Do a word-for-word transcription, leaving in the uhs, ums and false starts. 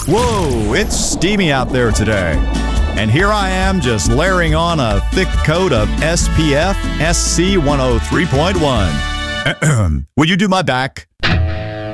Whoa, it's steamy out there today. And here I am just layering on a thick coat of S P F S C one oh three point one. Would you do my back?